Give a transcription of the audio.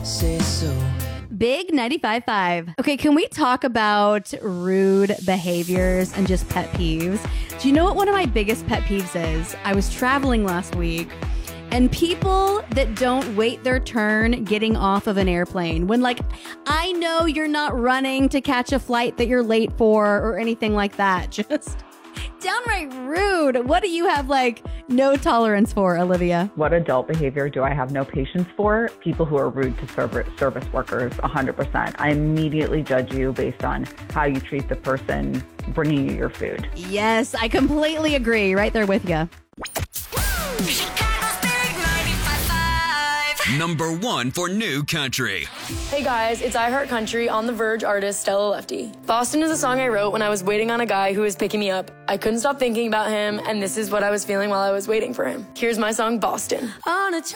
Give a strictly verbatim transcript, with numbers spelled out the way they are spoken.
say so. Big ninety-five point five. Okay, can we talk about rude behaviors and just pet peeves? Do you know what one of my biggest pet peeves is? I was traveling last week, and people that don't wait their turn getting off of an airplane. When, like, I know you're not running to catch a flight that you're late for or anything like that. Just downright rude. What do you have, like, no tolerance for, Olivia? What adult behavior do I have no patience for? People who are rude to service service workers, one hundred percent. I immediately judge you based on how you treat the person bringing you your food. Yes, I completely agree. Right there with you. Number one for New Country. Hey guys, it's I Heart Country on The Verge artist Stella Lefty. Boston is a song I wrote when I was waiting on a guy who was picking me up. I couldn't stop thinking about him, and this is what I was feeling while I was waiting for him. Here's my song, Boston. On a